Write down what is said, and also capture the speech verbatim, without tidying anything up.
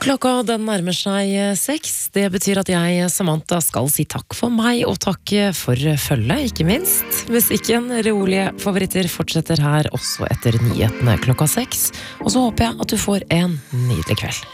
Klokka den nærmer seg seks. Det betyr at jeg, Samantha, skal si takk for meg og takke for følget, ikke minst. Musikken rolige favoritter fortsetter her også etter nyhetene klokka seks. Og så håper jeg at du får en nydelig kveld.